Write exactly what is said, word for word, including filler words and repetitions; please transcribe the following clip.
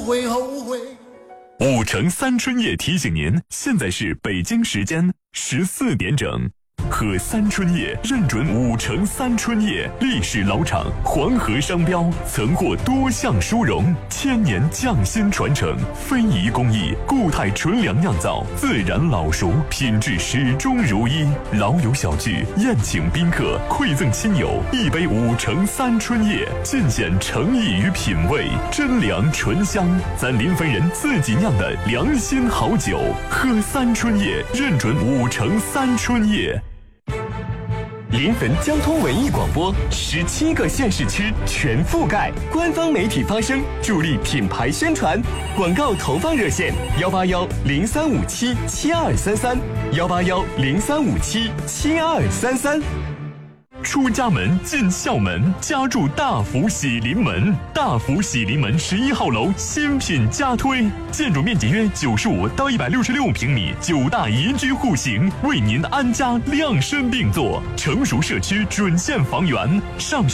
会后悔。 五城三春夜提醒您，现在是北京时间十四点整。喝三春夜认准五城三春夜，历史老厂，黄河商标，曾获多项殊荣，千年匠心传承，非遗工艺，固态纯粮酿造，自然老熟，品质始终如一。老友小聚，宴请宾客，馈赠亲友，一杯五城三春夜，尽显诚意与品味，真粮醇香，咱临汾人自己酿的良心好酒。喝三春夜，认准五城三春夜。 临汾交通文艺广播，十七个县市区全覆盖，官方媒体发声，助力品牌宣传。广告投放热线：幺八幺零三五七七二三三，幺八幺零三五七七二三三。 出家门进校门，家住大福喜临门。大福喜临门十一号楼新品加推，建筑面积约九十五到一百六十六平米，九大宜居户型，为您安家量身定做，成熟社区准现房源。上